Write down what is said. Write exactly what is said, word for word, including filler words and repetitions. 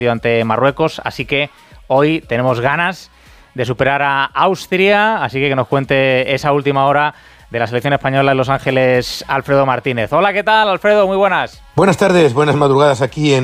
ante Marruecos, así que hoy tenemos ganas de superar a Austria, así que que nos cuente esa última hora de la selección española en Los Ángeles, Alfredo Martínez. Hola, ¿qué tal, Alfredo? Muy buenas. Buenas tardes, buenas madrugadas aquí en